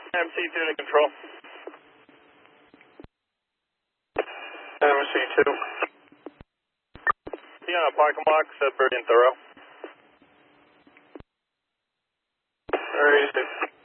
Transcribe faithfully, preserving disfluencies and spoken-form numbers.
M C two to control. M C two. See on a parking block, Sudbury and Thoreau. Very easy.